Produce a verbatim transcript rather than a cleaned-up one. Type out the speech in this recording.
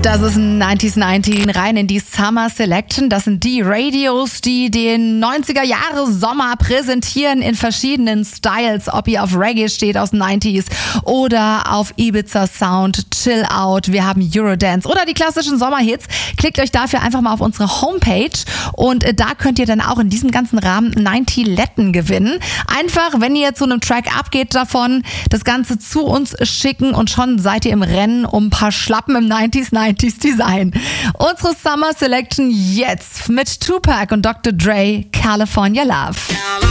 Das ist ein neunzig neunzehn rein in die Summer Selection. Das sind die Radios, die den neunziger Jahre Sommer präsentieren in verschiedenen Styles, ob ihr auf Reggae steht aus den neunziger oder auf Ibiza Sound, Chill Out, wir haben Eurodance oder die klassischen Sommerhits. Klickt euch dafür einfach mal auf unsere Homepage und da könnt ihr dann auch in diesem ganzen Rahmen neunzig Letten gewinnen. Einfach, wenn ihr zu einem Track abgeht davon, das Ganze zu uns schicken und schon seid ihr im Rennen um ein paar Schlappen im neunzig neunzig Design. Unsere Summer Selection jetzt mit Tupac und Doktor Dre, California Love.